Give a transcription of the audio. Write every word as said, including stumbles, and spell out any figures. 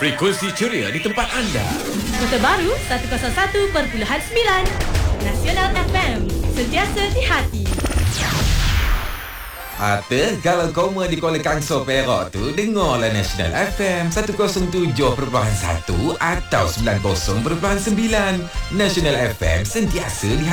Frekuensi ceria di tempat anda. Kota Baru seratus satu perpuluhan sembilan. Nasional F M, sentiasa di hati. Ata, kalau kau mau di Kuala Kangsar Perak tu, dengarlah Nasional F M seratus tujuh perpuluhan satu atau sembilan puluh perpuluhan sembilan. Nasional F M sentiasa di